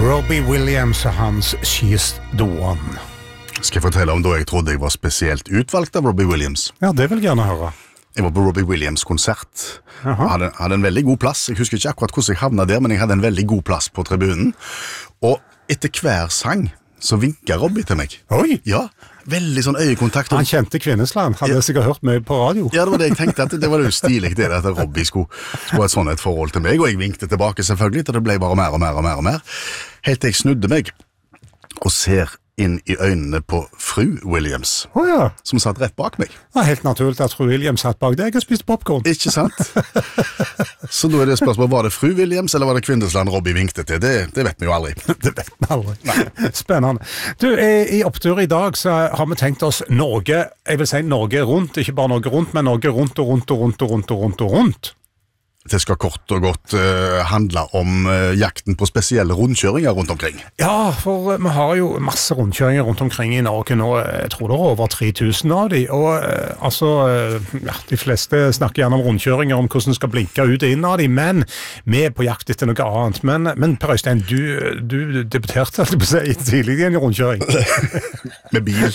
Robbie Williams og hans She's the One. Skal jeg fortelle om da jeg trodde jeg var spesielt utvalgt av Robbie Williams? Ja, det vil jeg gjerne høre. Jeg var på Robbie Williams konsert. Hadde en veldig god plass. Jeg husker ikke akkurat hvordan jeg havnet der, men jeg hadde en veldig god plass på tribunen. Og etter hver sang så vinket Robbie til meg. Oi! Ja, veldig sånn øyekontakt. Han kjente Kvinnesland, hadde sikkert hørt meg på radio. Ja, det var det jeg tenkte, at det var jo stilig det at Robbie skulle ha et sånt et forhold til meg, og jeg vinkte tilbake selvfølgelig, til det ble bare mer og mer og mer og mer. Helt til jeg snudde meg og ser inn i øynene på fru Williams, Ja. som satt rett bak meg. Det var helt naturligt at fru Williams satt bak deg og spiste popcorn. Ikke sant? Så nå er det spørsmålet, var det fru Williams, eller var det Kvinnesland Robbie vinkte til? Det vet vi jo aldri. Det vet vi aldri. Spennende. Du, i opptur i dag så har vi tenkt oss Norge, jeg vil si Norge rundt, ikke bare Norge rundt, men Norge rundt og rundt og rundt og rundt og rundt og rundt. Det skal kort og godt handle om jakten på spesielle rundkjøringer rundt omkring. Ja, for vi har jo masse rundkjøringer rundt omkring i Norge nå. Jeg tror det er over 3000 av de. Og de fleste snakker gjerne om rundkjøringer, om hvordan de skal blinke ut og inn av de, men vi er på jakt etter noe annet. Men Per Øystein, du debuterte tidlig i en rundkjøring. Med bil.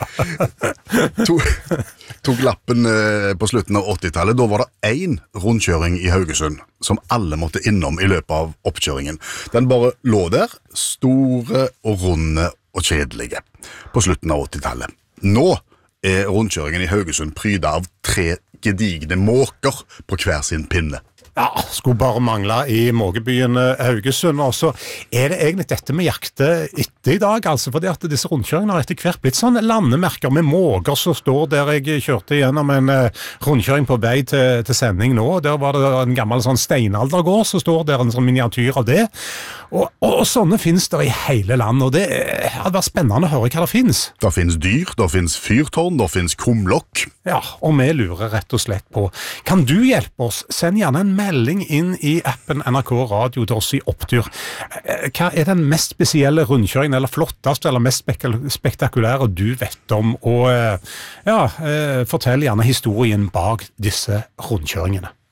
Tok lappen på slutten av 80-tallet. Da var det én rundkjøring i Haugesund som alle måtte innom i løpet av oppkjøringen. Den bare lå der, store og runde og kjedelige, på slutten av 80-tallet. Nå er rundkjøringen i Haugesund prydet av 3 gedigne måker på hver sin pinne. Ja, skulle bare mangle i mågebyen Haugesund, og så er det egentlig dette vi jakter etter i dag, altså fordi at disse rundkjøringene har etter hvert blitt sånn landemerker med måger som står der. Jeg kjørte gjennom en rundkjøring på vei til sending nå, der var det en gammel sånn steinaldergård, så står der en sånn miniatyr av det, og sånne finnes det i hele landet, og det hadde vært spennende å høre hva det finnes. Det finnes dyr, det finnes fyrtårn, det finnes kumlokk. Ja, og vi lurer rett og slett på, kan du hjelpe oss? Send gjerne en melding inn i appen NRK Radio til oss i opptur. Hva er den mest spesielle rundkjøringen, eller flotteste, eller mest spektakulære du vet om? Og fortell gjerne historien bak disse rundkjøringene.